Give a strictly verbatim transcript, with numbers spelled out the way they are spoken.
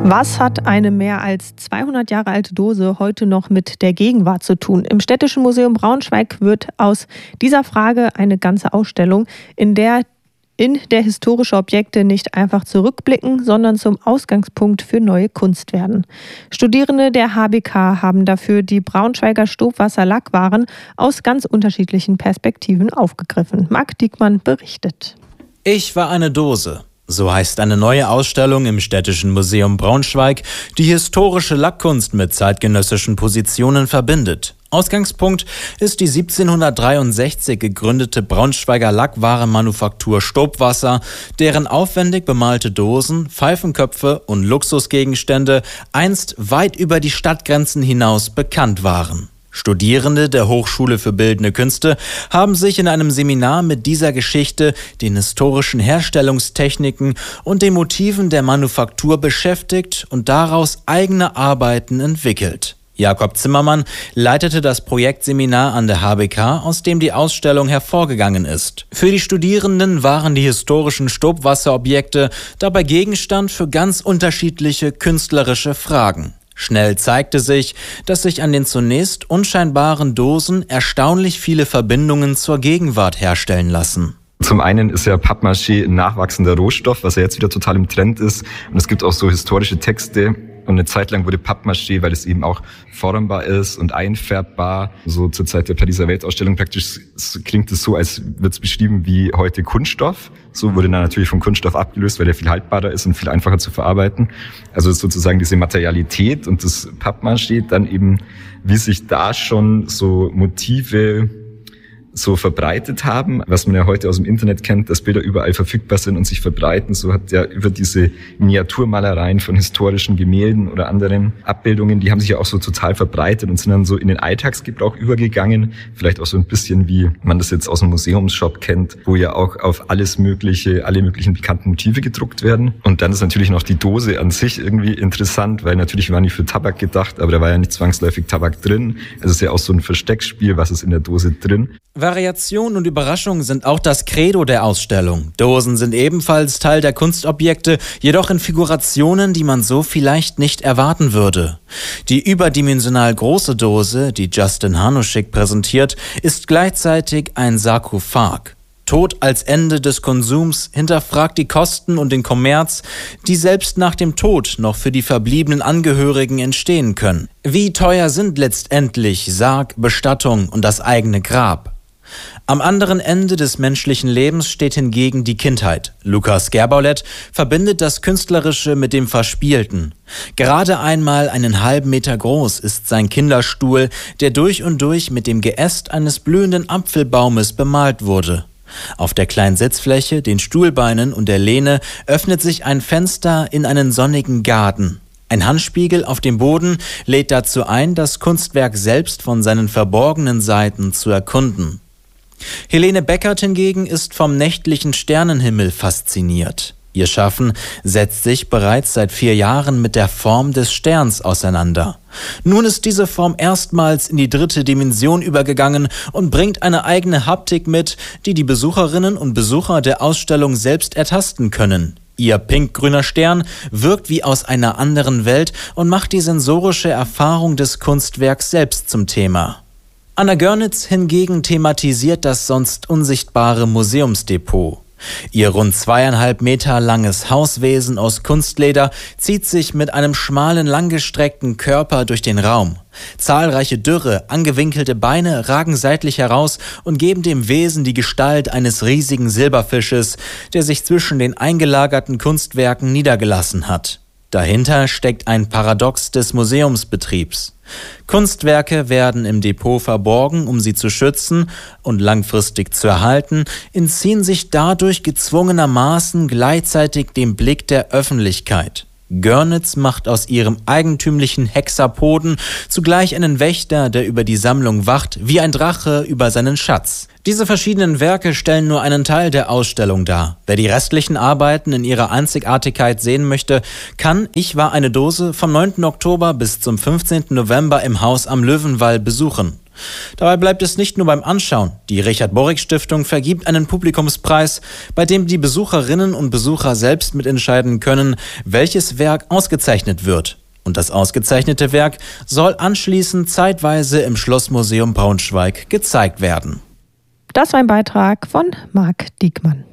Was hat eine mehr als zweihundert Jahre alte Dose heute noch mit der Gegenwart zu tun? Im Städtischen Museum Braunschweig wird aus dieser Frage eine ganze Ausstellung, in der in der historische Objekte nicht einfach zurückblicken, sondern zum Ausgangspunkt für neue Kunst werden. Studierende der H B K haben dafür die Braunschweiger Stobwasser-Lackwaren aus ganz unterschiedlichen Perspektiven aufgegriffen. Marc Diekmann berichtet. Ich war eine Dose. So heißt eine neue Ausstellung im Städtischen Museum Braunschweig, die historische Lackkunst mit zeitgenössischen Positionen verbindet. Ausgangspunkt ist die siebzehnhundertdreiundsechzig gegründete Braunschweiger Lackwarenmanufaktur Stobwasser, deren aufwendig bemalte Dosen, Pfeifenköpfe und Luxusgegenstände einst weit über die Stadtgrenzen hinaus bekannt waren. Studierende der Hochschule für Bildende Künste haben sich in einem Seminar mit dieser Geschichte, den historischen Herstellungstechniken und den Motiven der Manufaktur beschäftigt und daraus eigene Arbeiten entwickelt. Jakob Zimmermann leitete das Projektseminar an der H B K, aus dem die Ausstellung hervorgegangen ist. Für die Studierenden waren die historischen Stobwasserobjekte dabei Gegenstand für ganz unterschiedliche künstlerische Fragen. Schnell zeigte sich, dass sich an den zunächst unscheinbaren Dosen erstaunlich viele Verbindungen zur Gegenwart herstellen lassen. Zum einen ist ja Pappmaché ein nachwachsender Rohstoff, was ja jetzt wieder total im Trend ist. Und es gibt auch so historische Texte. Und eine Zeit lang wurde Pappmaché, weil es eben auch formbar ist und einfärbbar, so zur Zeit der Pariser Weltausstellung praktisch klingt es so, als wird es beschrieben wie heute Kunststoff. So wurde dann natürlich vom Kunststoff abgelöst, weil der viel haltbarer ist und viel einfacher zu verarbeiten. Also sozusagen diese Materialität und das Pappmaché dann eben, wie sich da schon so Motive so verbreitet haben, was man ja heute aus dem Internet kennt, dass Bilder überall verfügbar sind und sich verbreiten. So hat ja über diese Miniaturmalereien von historischen Gemälden oder anderen Abbildungen, die haben sich ja auch so total verbreitet und sind dann so in den Alltagsgebrauch übergegangen. Vielleicht auch so ein bisschen wie man das jetzt aus dem Museumsshop kennt, wo ja auch auf alles mögliche, alle möglichen bekannten Motive gedruckt werden. Und dann ist natürlich noch die Dose an sich irgendwie interessant, weil natürlich war nicht für Tabak gedacht, aber da war ja nicht zwangsläufig Tabak drin. Es ist ja auch so ein Versteckspiel, was ist in der Dose drin. Variation und Überraschung sind auch das Credo der Ausstellung. Dosen sind ebenfalls Teil der Kunstobjekte, jedoch in Figurationen, die man so vielleicht nicht erwarten würde. Die überdimensional große Dose, die Justin Hanuschik präsentiert, ist gleichzeitig ein Sarkophag. Tod als Ende des Konsums hinterfragt die Kosten und den Kommerz, die selbst nach dem Tod noch für die verbliebenen Angehörigen entstehen können. Wie teuer sind letztendlich Sarg, Bestattung und das eigene Grab? Am anderen Ende des menschlichen Lebens steht hingegen die Kindheit. Lukas Gerbaulett verbindet das Künstlerische mit dem Verspielten. Gerade einmal einen halben Meter groß ist sein Kinderstuhl, der durch und durch mit dem Geäst eines blühenden Apfelbaumes bemalt wurde. Auf der kleinen Sitzfläche, den Stuhlbeinen und der Lehne öffnet sich ein Fenster in einen sonnigen Garten. Ein Handspiegel auf dem Boden lädt dazu ein, das Kunstwerk selbst von seinen verborgenen Seiten zu erkunden. Helene Beckert hingegen ist vom nächtlichen Sternenhimmel fasziniert. Ihr Schaffen setzt sich bereits seit vier Jahren mit der Form des Sterns auseinander. Nun ist diese Form erstmals in die dritte Dimension übergegangen und bringt eine eigene Haptik mit, die die Besucherinnen und Besucher der Ausstellung selbst ertasten können. Ihr pinkgrüner Stern wirkt wie aus einer anderen Welt und macht die sensorische Erfahrung des Kunstwerks selbst zum Thema. Anna Görnitz hingegen thematisiert das sonst unsichtbare Museumsdepot. Ihr rund zweieinhalb Meter langes Hauswesen aus Kunstleder zieht sich mit einem schmalen, langgestreckten Körper durch den Raum. Zahlreiche dürre, angewinkelte Beine ragen seitlich heraus und geben dem Wesen die Gestalt eines riesigen Silberfisches, der sich zwischen den eingelagerten Kunstwerken niedergelassen hat. Dahinter steckt ein Paradox des Museumsbetriebs. Kunstwerke werden im Depot verborgen, um sie zu schützen und langfristig zu erhalten, entziehen sich dadurch gezwungenermaßen gleichzeitig dem Blick der Öffentlichkeit. Görnitz macht aus ihrem eigentümlichen Hexapoden zugleich einen Wächter, der über die Sammlung wacht, wie ein Drache über seinen Schatz. Diese verschiedenen Werke stellen nur einen Teil der Ausstellung dar. Wer die restlichen Arbeiten in ihrer Einzigartigkeit sehen möchte, kann Ich war eine Dose vom neunten Oktober bis zum fünfzehnten November im Haus am Löwenwall besuchen. Dabei bleibt es nicht nur beim Anschauen. Die Richard-Borek-Stiftung vergibt einen Publikumspreis, bei dem die Besucherinnen und Besucher selbst mitentscheiden können, welches Werk ausgezeichnet wird. Und das ausgezeichnete Werk soll anschließend zeitweise im Schlossmuseum Braunschweig gezeigt werden. Das war ein Beitrag von Marc Diekmann.